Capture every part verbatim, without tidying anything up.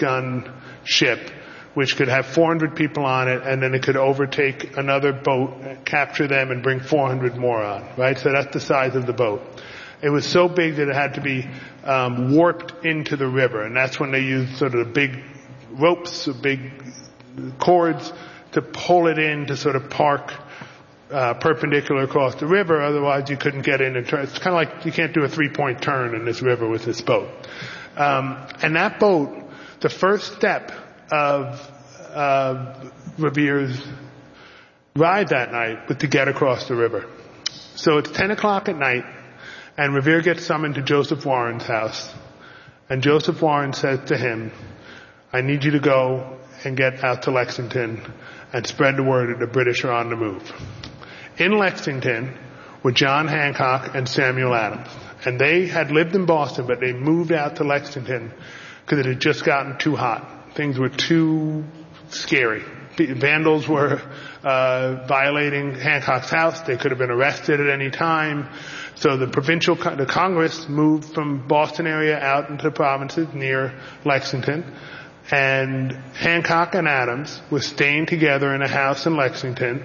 gun ship, which could have four hundred people on it, and then it could overtake another boat, capture them, and bring four hundred more on, right? So that's the size of the boat. It was so big that it had to be um, warped into the river, and that's when they used sort of the big ropes, the big cords, to pull it in to sort of park uh, perpendicular across the river. Otherwise, you couldn't get in and turn. It's kind of like you can't do a three-point turn in this river with this boat. Um, and that boat, the first step of uh, Revere's ride that night was to get across the river. So it's ten o'clock at night, and Revere gets summoned to Joseph Warren's house. And Joseph Warren says to him, I need you to go and get out to Lexington and spread the word that the British are on the move. In Lexington were John Hancock and Samuel Adams. And they had lived in Boston, but they moved out to Lexington because it had just gotten too hot. Things were too scary. Vandals were uh, violating Hancock's house. They could have been arrested at any time. So the provincial, the Congress moved from Boston area out into the provinces near Lexington. And Hancock and Adams were staying together in a house in Lexington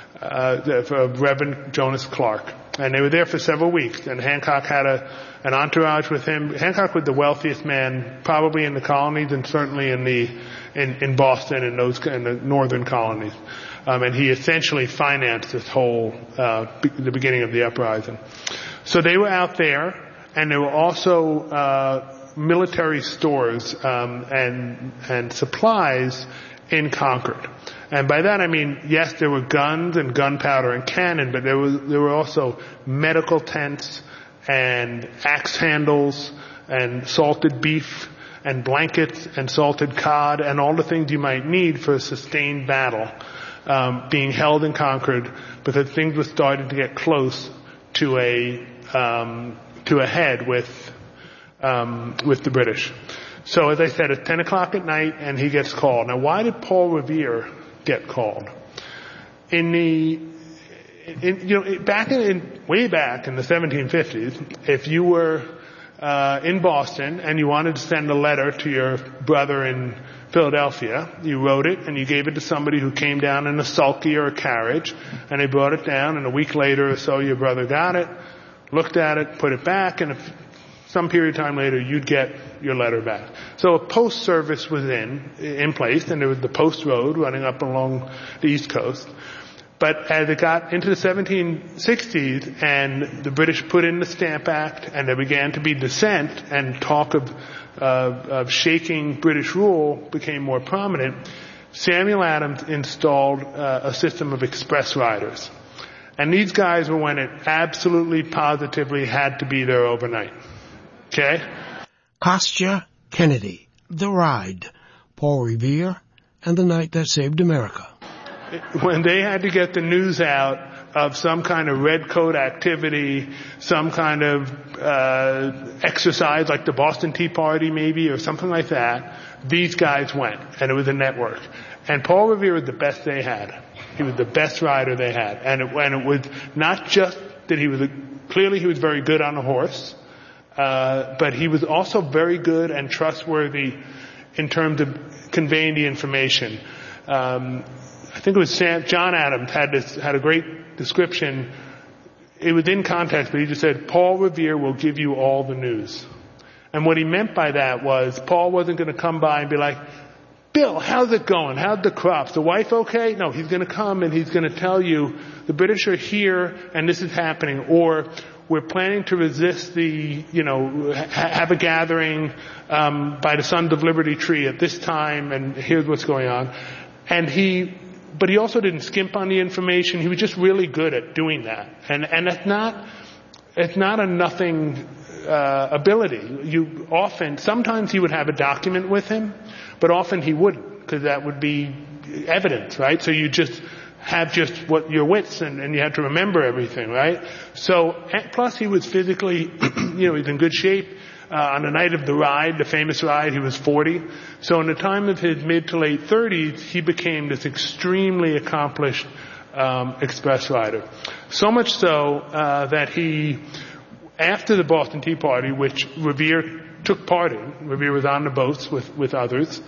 uh, for Reverend Jonas Clark. And they were there for several weeks. And Hancock had a, an entourage with him. Hancock was the wealthiest man probably in the colonies and certainly in the in, in Boston and those in the northern colonies. Um, and he essentially financed this whole uh, be, the beginning of the uprising. So they were out there, and there were also uh, military stores um, and and supplies in Concord. And by that I mean, yes, there were guns and gunpowder and cannon, but there was there were also medical tents and axe handles and salted beef and blankets and salted cod and all the things you might need for a sustained battle um, being held in Concord, because things were starting to get close to a um, to a head with um, with the British. So as I said, it's ten o'clock at night, and he gets called. Now, why did Paul Revere get called? In the, in, you know, back in, way back in the seventeen fifties, if you were uh, in Boston and you wanted to send a letter to your brother in Philadelphia, you wrote it and you gave it to somebody who came down in a sulky or a carriage, and they brought it down, and a week later or so your brother got it, looked at it, put it back, and if some period of time later, you'd get your letter back. So a post service was in, in place, and there was the post road running up along the East Coast. But as it got into the seventeen sixties and the British put in the Stamp Act and there began to be dissent and talk of, uh, of shaking British rule became more prominent, Samuel Adams installed uh, a system of express riders. And these guys were when it absolutely positively had to be there overnight. Okay? Kostya Kennedy, The Ride, Paul Revere, and the Night That Saved America. When they had to get the news out of some kind of red coat activity, some kind of uh exercise like the Boston Tea Party maybe, or something like that, these guys went, and it was a network. And Paul Revere was the best they had. He was the best rider they had. And it, and it was not just that he was, a, clearly he was very good on a horse, Uh, but he was also very good and trustworthy in terms of conveying the information. Um, I think it was Sam, John Adams had this, had a great description. It was in context, but he just said, Paul Revere will give you all the news. And what he meant by that was Paul wasn't going to come by and be like, Bill, how's it going? How'd the crops? The wife okay? No, he's going to come and he's going to tell you the British are here and this is happening, or we're planning to resist the, you know, ha- have a gathering um, by the Sons of Liberty tree at this time, and here's what's going on. And he, but he also didn't skimp on the information. He was just really good at doing that. And and it's not, it's not a nothing uh, ability. You often, sometimes he would have a document with him, but often he wouldn't, because that would be evidence, right? So you just have just what your wits, and, and you have to remember everything, right? So, plus he was physically, you know, he's in good shape. Uh, on the night of the ride, the famous ride, he was forty. So in the time of his mid to late thirties, he became this extremely accomplished um, express rider. So much so uh, that he, after the Boston Tea Party, which Revere took part in, Revere was on the boats with, with others,